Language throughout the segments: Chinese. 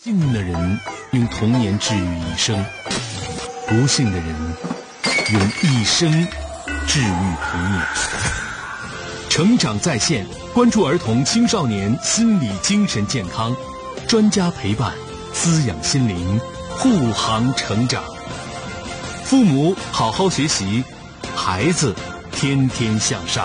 幸运的人用童年治愈一生，不幸的人用一生治愈童年。成长在线，关注儿童青少年心理精神健康，专家陪伴，滋养心灵，护航成长。父母好好学习，孩子天天向上。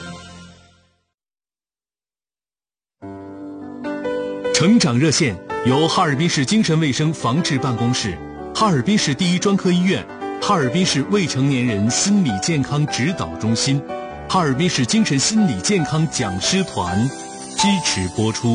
成长热线由哈尔滨市精神卫生防治办公室、哈尔滨市第一专科医院、哈尔滨市未成年人心理健康指导中心、哈尔滨市精神心理健康讲师团支持播出。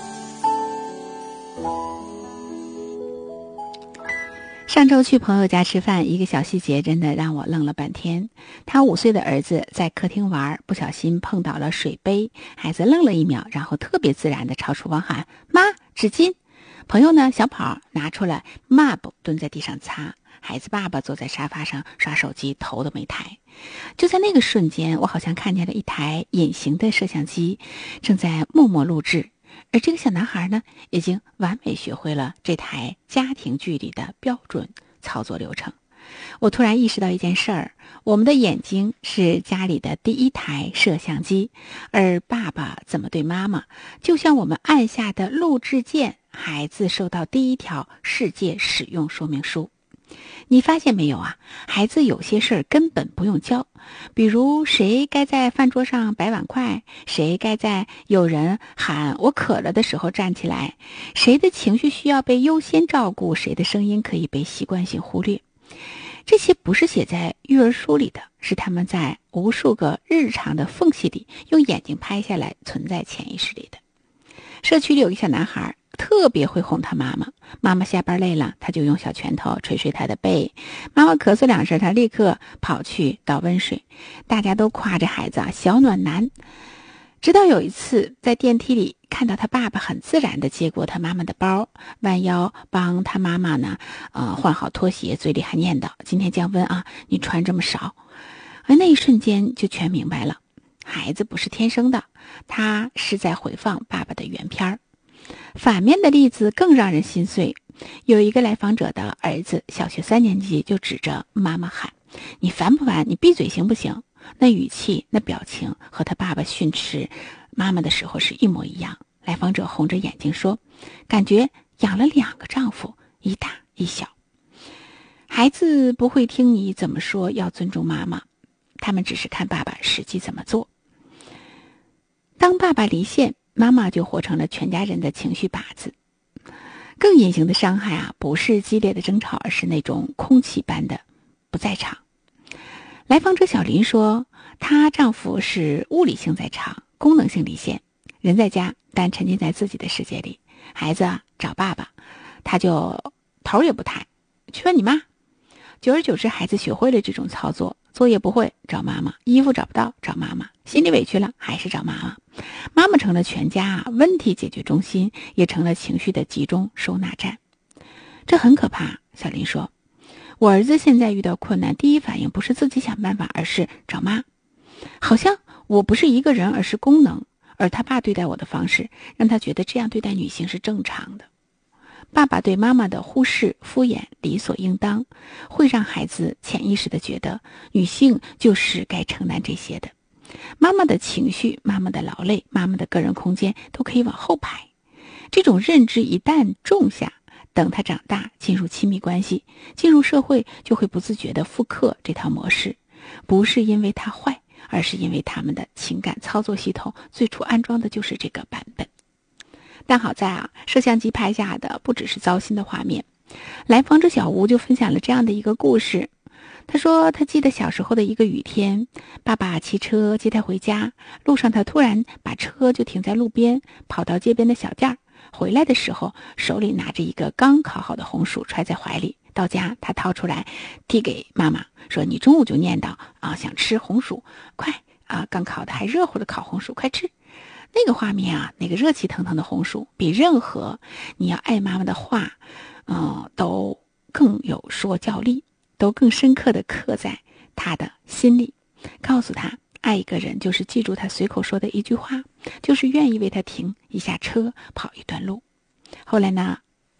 上周去朋友家吃饭，一个小细节真的让我愣了半天。他5岁的儿子在客厅玩，不小心碰倒了水杯，孩子愣了1秒，然后特别自然地朝厨房喊：“妈，纸巾！”朋友呢，小跑拿出了抹布，蹲在地上擦。孩子爸爸坐在沙发上刷手机，头都没抬。就在那个瞬间，我好像看见了一台隐形的摄像机，正在默默录制。而这个小男孩呢，已经完美学会了这台家庭剧里的标准操作流程。我突然意识到一件事儿，我们的眼睛是家里的第一台摄像机，而爸爸怎么对妈妈，就像我们按下的录制键，孩子收到第一条世界使用说明书。你发现没有啊？孩子有些事儿根本不用教，比如谁该在饭桌上摆碗筷，谁该在有人喊我渴了的时候站起来，谁的情绪需要被优先照顾，谁的声音可以被习惯性忽略。这些不是写在育儿书里的，是他们在无数个日常的缝隙里用眼睛拍下来，存在潜意识里的。社区里有一个小男孩，特别会哄他妈妈。妈妈下班累了，他就用小拳头捶捶他的背。妈妈咳嗽2声，他立刻跑去倒温水。大家都夸这孩子小暖男。直到有一次在电梯里看到他爸爸很自然地接过他妈妈的包，弯腰帮他妈妈呢换好拖鞋，嘴里还念叨：“今天降温啊，你穿这么少。”而那一瞬间就全明白了，孩子不是天生的，他是在回放爸爸的原片。反面的例子更让人心碎。有一个来访者的儿子小学3年级就指着妈妈喊：“你烦不烦？你闭嘴行不行？”那语气那表情和他爸爸训斥妈妈的时候是一模一样。来访者红着眼睛说：“感觉养了2个丈夫，一大一小。”孩子不会听你怎么说要尊重妈妈，他们只是看爸爸实际怎么做。当爸爸离线，妈妈就活成了全家人的情绪靶子。更隐形的伤害不是激烈的争吵，而是那种空气般的不在场。来访者小林说，她丈夫是物理性在场，功能性离线，人在家但沉浸在自己的世界里。孩子找爸爸，他就头也不抬，去问你妈。久而久之，孩子学会了这种操作，作业不会找妈妈，衣服找不到找妈妈，心里委屈了还是找妈妈。妈妈成了全家问题解决中心，也成了情绪的集中收纳站。这很可怕。小林说，我儿子现在遇到困难，第一反应不是自己想办法，而是找妈。好像我不是一个人，而是功能。而他爸对待我的方式，让他觉得这样对待女性是正常的。爸爸对妈妈的忽视、敷衍、理所应当，会让孩子潜意识地觉得女性就是该承担这些的。妈妈的情绪、妈妈的劳累、妈妈的个人空间都可以往后排。这种认知一旦种下，等他长大，进入亲密关系，进入社会，就会不自觉地复刻这套模式。不是因为他坏，而是因为他们的情感操作系统最初安装的就是这个版本。但好在摄像机拍下的不只是糟心的画面。来访者小吴就分享了这样的一个故事。他说他记得小时候的一个雨天，爸爸骑车接他回家，路上他突然把车就停在路边，跑到街边的小店，回来的时候手里拿着一个刚烤好的红薯揣在怀里。到家他掏出来递给妈妈，说你中午就念叨想吃红薯，快刚烤的还热乎的烤红薯，快吃。那个画面那个热气腾腾的红薯，比任何你要爱妈妈的话都更有说教力，都更深刻地刻在他的心里。告诉他，爱一个人就是记住他随口说的一句话，就是愿意为他停一下车，跑一段路。后来呢，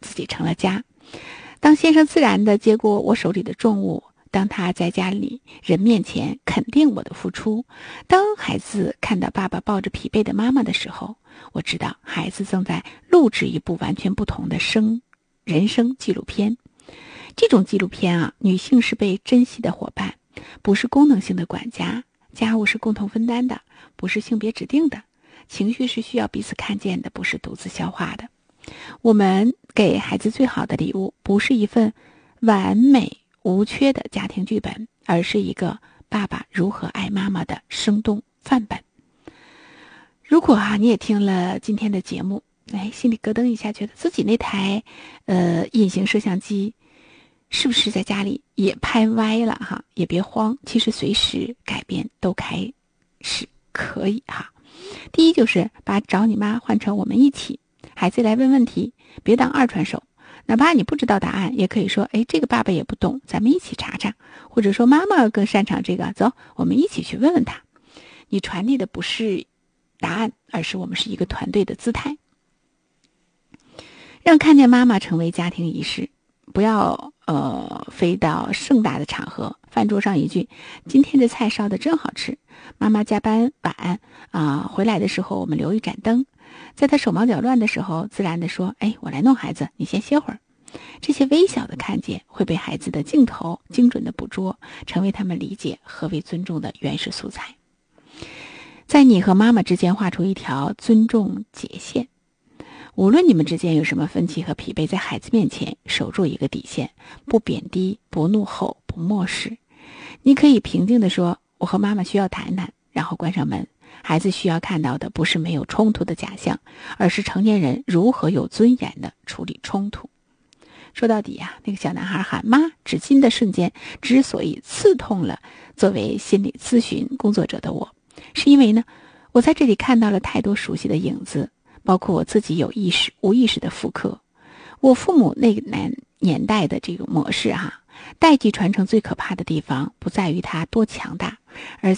自己成了家。当先生自然地接过我手里的重物，当他在家里人面前肯定我的付出，当孩子看到爸爸抱着疲惫的妈妈的时候，我知道孩子正在录制一部完全不同的人生纪录片。这种纪录片女性是被珍惜的伙伴，不是功能性的管家，家务是共同分担的，不是性别指定的，情绪是需要彼此看见的，不是独自消化的。我们给孩子最好的礼物，不是一份完美无缺的家庭剧本，而是一个爸爸如何爱妈妈的生动范本。如果你也听了今天的节目，心里咯噔一下，觉得自己那台隐形摄像机是不是在家里也拍歪了也别慌，其实随时改变都开始可以第一就是把找你妈换成我们一起，孩子来问问题，别当二传手，哪怕你不知道答案，也可以说这个爸爸也不懂，咱们一起查查，或者说妈妈更擅长这个，走，我们一起去问问他。你传递的不是答案，而是我们是一个团队的姿态。让看见妈妈成为家庭仪式，不要飞到盛大的场合，饭桌上一句今天的菜烧得真好吃，妈妈加班晚回来的时候我们留一盏灯，在她手忙脚乱的时候自然地说我来弄孩子，你先歇会儿。这些微小的看见会被孩子的镜头精准的捕捉，成为他们理解何为尊重的原始素材。在你和妈妈之间画出一条尊重界限，无论你们之间有什么分歧和疲惫，在孩子面前守住一个底线，不贬低，不怒吼，不漠视。你可以平静地说，我和妈妈需要谈谈，然后关上门。孩子需要看到的不是没有冲突的假象，而是成年人如何有尊严地处理冲突。说到底那个小男孩喊妈纸巾的瞬间之所以刺痛了作为心理咨询工作者的我，是因为呢，我在这里看到了太多熟悉的影子，包括我自己有意识无意识的复刻。我父母那个年代的这种模式代际传承最可怕的地方不在于它多强大，而